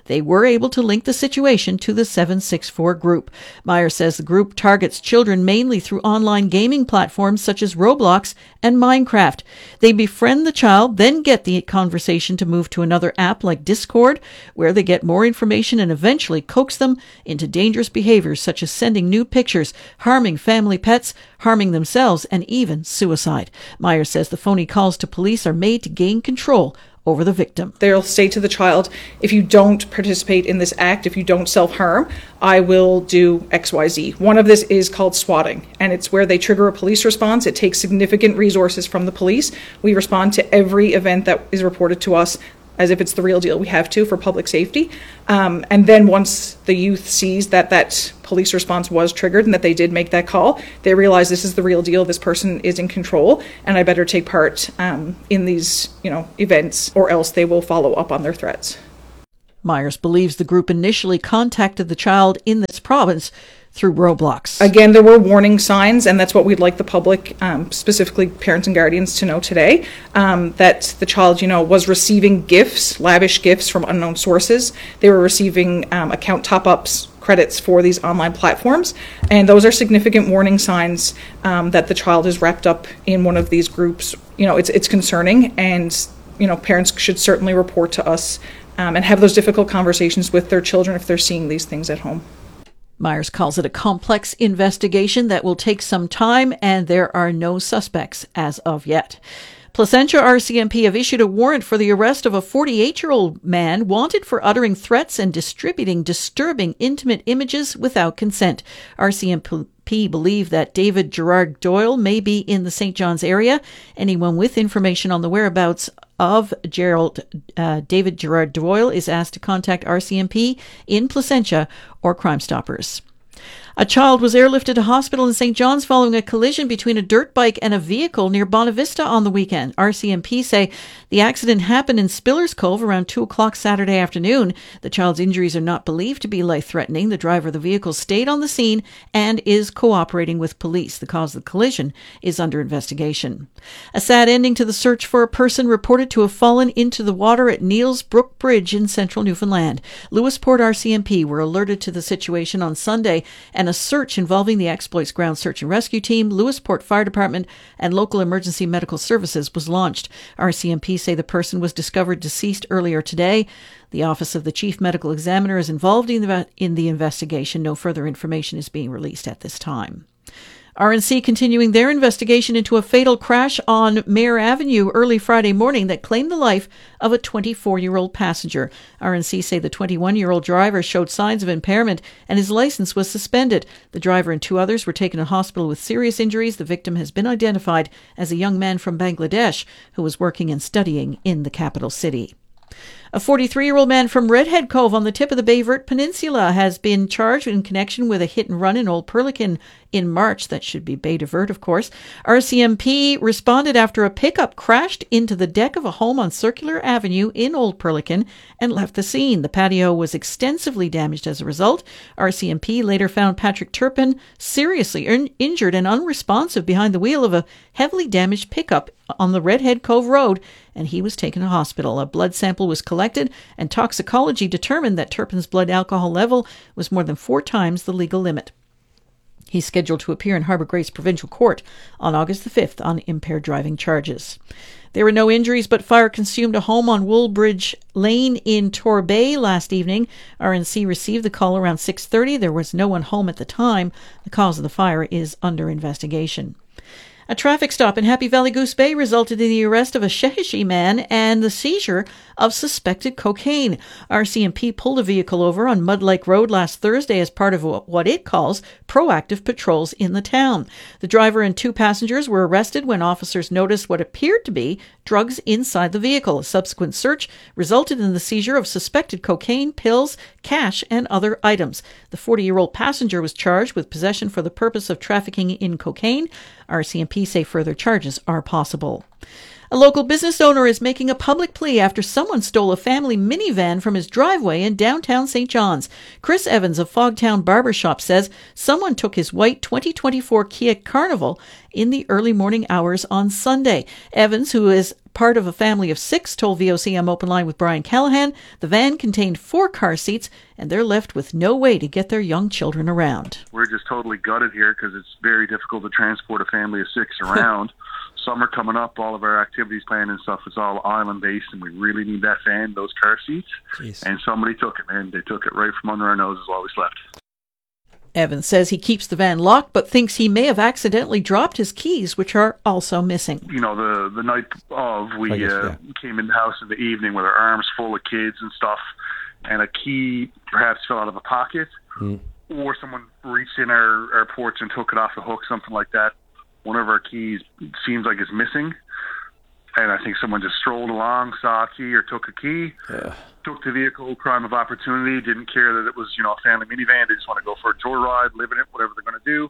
they were able to link the situation to the seven six four group. Myers says the group targets children mainly through online gaming platforms such as Roblox and Minecraft. They befriend the child, then get the conversation to move to another app like Discord, where they get more information and eventually coax them into dangerous behaviors such as sending nude pictures, harming family pets, harming themselves, and even suicide. Myers says the phony calls to police are made to gain control over the victim.
They'll say to the child, if you don't participate in this act, if you don't self-harm, I will do X Y Z. One of this is called swatting, and it's where they trigger a police response. It takes significant resources from the police. We respond to every event that is reported to us as if it's the real deal. We have to for public safety. Um, and then once the youth sees that that police response was triggered and that they did make that call, they realize this is the real deal, this person is in control, and I better take part um, in these you know, events, or else they will follow up on their threats.
Myers believes the group initially contacted the child in this province through Roblox.
Again, there were warning signs, and that's what we'd like the public, um, specifically parents and guardians, to know today, um, that the child, you know, was receiving gifts, lavish gifts from unknown sources. They were receiving um, account top-ups, credits for these online platforms, and those are significant warning signs um, that the child is wrapped up in one of these groups. You know, it's it's concerning, and you know, parents should certainly report to us um, and have those difficult conversations with their children if they're seeing these things at home.
Myers calls it a complex investigation that will take some time, and there are no suspects as of yet. Placentia R C M P have issued a warrant for the arrest of a forty-eight-year-old man wanted for uttering threats and distributing disturbing intimate images without consent. R C M P believe that David Gerard Doyle may be in the Saint John's area. Anyone with information on the whereabouts of Gerald uh, David Gerard Doyle is asked to contact R C M P in Placentia or Crime Stoppers. A child was airlifted to hospital in Saint John's following a collision between a dirt bike and a vehicle near Bonavista on the weekend. R C M P say the accident happened in Spillers Cove around two o'clock Saturday afternoon. The child's injuries are not believed to be life-threatening. The driver of the vehicle stayed on the scene and is cooperating with police. The cause of the collision is under investigation. A sad ending to the search for a person reported to have fallen into the water at Neils Brook Bridge in central Newfoundland. Lewisport R C M P were alerted to the situation on Sunday, and a search involving the Exploits Ground Search and Rescue Team, Lewisport Fire Department, and local emergency medical services was launched. R C M P say the person was discovered deceased earlier today. The Office of the Chief Medical Examiner is involved in the, in the investigation. No further information is being released at this time. R N C continuing their investigation into a fatal crash on Mayor Avenue early Friday morning that claimed the life of a twenty-four-year-old passenger. R N C say the twenty-one-year-old driver showed signs of impairment and his license was suspended. The driver and two others were taken to hospital with serious injuries. The victim has been identified as a young man from Bangladesh who was working and studying in the capital city. A forty-three-year-old man from Redhead Cove on the tip of the Baie Verte Peninsula has been charged in connection with a hit-and-run in Old Perlican in March. That should be Baie de Verte, of course. R C M P responded after a pickup crashed into the deck of a home on Circular Avenue in Old Perlican and left the scene. The patio was extensively damaged as a result. R C M P later found Patrick Turpin seriously in- injured and unresponsive behind the wheel of a heavily damaged pickup on the Redhead Cove Road, and he was taken to hospital. A blood sample was collected, and toxicology determined that Turpin's blood alcohol level was more than four times the legal limit. He's scheduled to appear in Harbour Grace Provincial Court on August the fifth on impaired driving charges. There were no injuries, but fire consumed a home on Woolbridge Lane in Torbay last evening. R N C received the call around six thirty. There was no one home at the time. The cause of the fire is under investigation. A traffic stop in Happy Valley Goose Bay resulted in the arrest of a Shehishi man and the seizure of suspected cocaine. R C M P pulled a vehicle over on Mud Lake Road last Thursday as part of what it calls proactive patrols in the town. The driver and two passengers were arrested when officers noticed what appeared to be drugs inside the vehicle. A subsequent search resulted in the seizure of suspected cocaine, pills, cash, and other items. The forty-year-old passenger was charged with possession for the purpose of trafficking in cocaine. R C M P say further charges are possible. A local business owner is making a public plea after someone stole a family minivan from his driveway in downtown Saint John's. Chris Evans of Fogtown Barbershop says someone took his white twenty twenty-four Kia Carnival in the early morning hours on Sunday. Evans, who is part of a family of six, told V O C M Open Line with Brian Callahan the van contained four car seats and they're left with no way to get their young children around.
We're just totally gutted here because it's very difficult to transport a family of six around. Summer coming up, all of our activities planned and stuff, it's all island-based, and we really need that van, those car seats. Jeez. And somebody took it, man. They took it right from under our noses while we slept.
Evans says he keeps the van locked, but thinks he may have accidentally dropped his keys, which are also missing.
You know, the the night of, we
guess,
uh,
yeah.
came in the house in the evening with our arms full of kids and stuff, and a key perhaps fell out of a pocket, mm. or someone reached in our, our porch and took it off the hook, something like that. One of our keys seems like it's missing, and I think someone just strolled along, saw a key or took a key, yeah. took the vehicle, crime of opportunity, didn't care that it was, you know, a family minivan. They just want to go for a joyride, live in it, whatever they're going to do.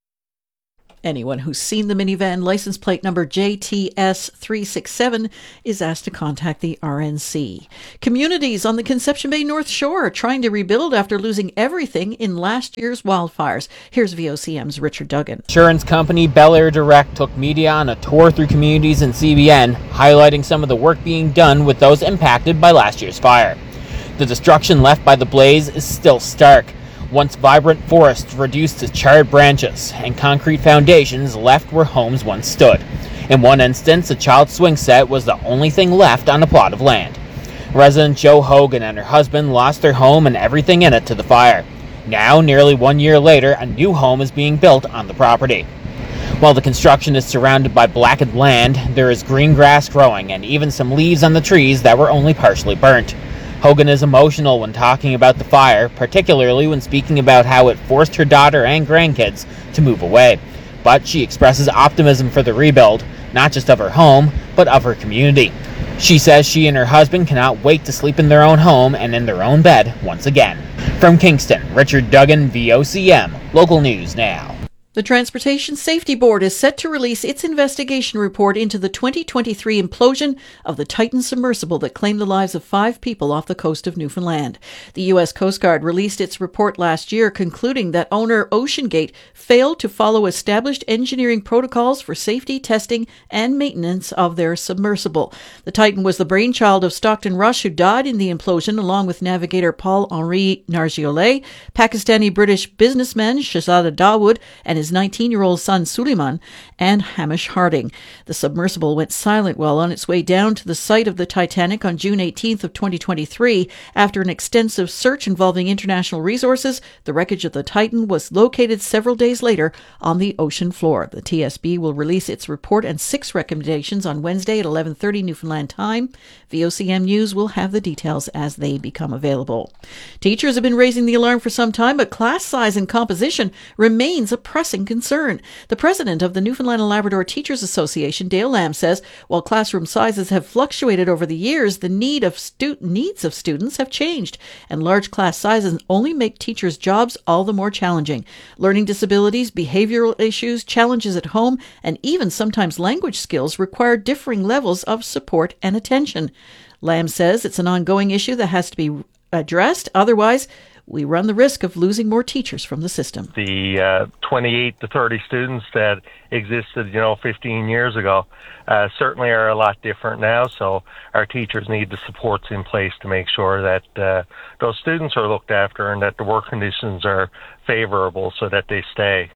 Anyone who's seen the minivan license plate number J T S three six seven is asked to contact the R N C. Communities on the Conception Bay North Shore are trying to rebuild after losing everything in last year's wildfires. Here's V O C M's Richard Duggan.
Insurance company Bel Air Direct took media on a tour through communities in C B N, highlighting some of the work being done with those impacted by last year's fire. The destruction left by the blaze is still stark. Once vibrant forests reduced to charred branches, and concrete foundations left where homes once stood. In one instance, a child swing set was the only thing left on a plot of land. Resident Joe Hogan and her husband lost their home and everything in it to the fire. Now, nearly one year later, a new home is being built on the property. While the construction is surrounded by blackened land, there is green grass growing and even some leaves on the trees that were only partially burnt. Hogan is emotional when talking about the fire, particularly when speaking about how it forced her daughter and grandkids to move away. But she expresses optimism for the rebuild, not just of her home, but of her community. She says she and her husband cannot wait to sleep in their own home and in their own bed once again. From Kingston, Richard Duggan, V O C M, Local News Now.
The Transportation Safety Board is set to release its investigation report into the twenty twenty-three implosion of the Titan submersible that claimed the lives of five people off the coast of Newfoundland. The U S Coast Guard released its report last year, concluding that owner OceanGate failed to follow established engineering protocols for safety, testing, and maintenance of their submersible. The Titan was the brainchild of Stockton Rush, who died in the implosion along with navigator Paul-Henri Nargiolet, Pakistani-British businessman Shahzada Dawood, and his nineteen-year-old son Suleiman, and Hamish Harding. The submersible went silent while on its way down to the site of the Titanic on June eighteenth of twenty twenty-three. After an extensive search involving international resources, the wreckage of the Titan was located several days later on the ocean floor. The T S B will release its report and six recommendations on Wednesday at eleven thirty Newfoundland time. V O C M News will have the details as they become available. Teachers have been raising the alarm for some time, but class size and composition remains a pressing concern. The president of the Newfoundland and Labrador Teachers Association, Dale Lamb, says while classroom sizes have fluctuated over the years, the need of stu- needs of students have changed, and large class sizes only make teachers' jobs all the more challenging. Learning disabilities, behavioral issues, challenges at home, and even sometimes language skills require differing levels of support and attention. Lamb says it's an ongoing issue that has to be addressed. Otherwise, we run the risk of losing more teachers from the system.
The uh, twenty-eight to thirty students that existed, you know, fifteen years ago, uh, certainly are a lot different now. So our teachers need the supports in place to make sure that uh, those students are looked after and that the work conditions are favorable so that they stay.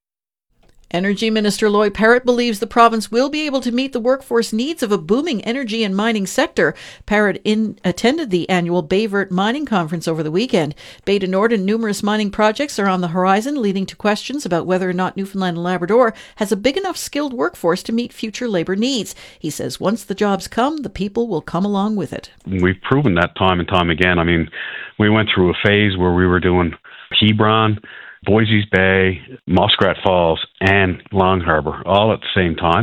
Energy Minister Lloyd Parrott believes the province will be able to meet the workforce needs of a booming energy and mining sector. Parrott in, attended the annual Bayvert Mining Conference over the weekend. Bay du Nord and numerous mining projects are on the horizon, leading to questions about whether or not Newfoundland and Labrador has a big enough skilled workforce to meet future labour needs. He says once the jobs come, the people will come along with it.
We've proven that time and time again. I mean, we went through a phase where we were doing Hebron, Boise's Bay, Muskrat Falls, and Long Harbour, all at the same time.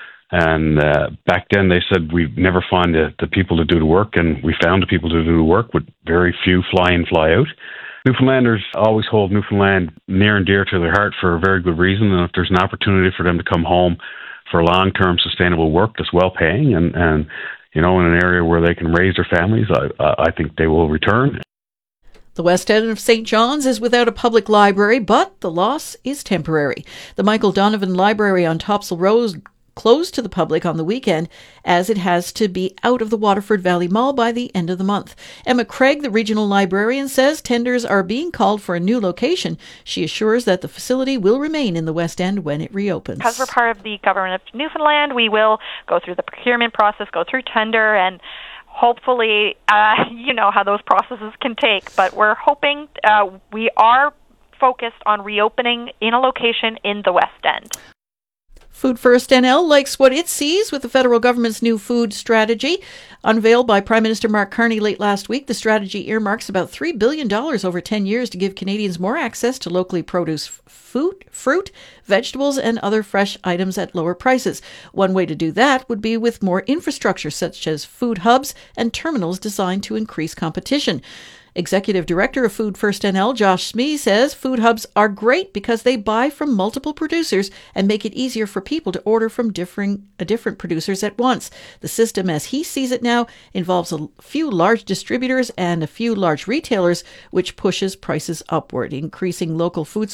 And uh, back then they said we'd never find the, the people to do the work, and we found the people to do the work with very few fly in, fly out. Newfoundlanders always hold Newfoundland near and dear to their heart for a very good reason, and if there's an opportunity for them to come home for long-term sustainable work that's well-paying and, and you know, in an area where they can raise their families, I, I think they will return.
The West End of Saint John's is without a public library, but the loss is temporary. The Michael Donovan Library on Topsail Road closed to the public on the weekend as it has to be out of the Waterford Valley Mall by the end of the month. Emma Craig, the regional librarian, says tenders are being called for a new location. She assures that the facility will remain in the West End when it reopens.
Because we're part of the government of Newfoundland, we will go through the procurement process, go through tender, and hopefully, uh, you know how those processes can take. But we're hoping uh, we are focused on reopening in a location in the West End.
Food First N L likes what it sees with the federal government's new food strategy. Unveiled by Prime Minister Mark Carney late last week, the strategy earmarks about three billion dollars over ten years to give Canadians more access to locally produced food, fruit, vegetables, and other fresh items at lower prices. One way to do that would be with more infrastructure, such as food hubs and terminals designed to increase competition. Executive Director of Food First N L, Josh Smee, says food hubs are great because they buy from multiple producers and make it easier for people to order from differing, uh, different producers at once. The system, as he sees it now, involves a few large distributors and a few large retailers, which pushes prices upward, increasing local food